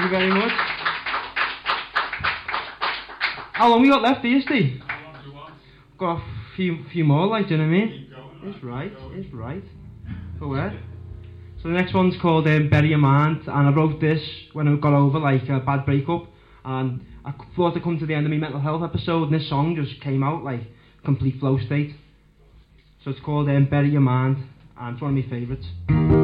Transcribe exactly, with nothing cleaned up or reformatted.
you very much. How long we got left, do you, Steve? How long do you want? Got a few, few more, like, do you know what I mean? Keep going. It's right, it's right. Go ahead. So the next one's called um, Bury Your Mind, and I wrote this when I got over like a bad breakup, and I thought I'd come to the end of my mental health episode, and this song just came out like complete flow state. So it's called um, Bury Your Mind, and it's one of my favourites.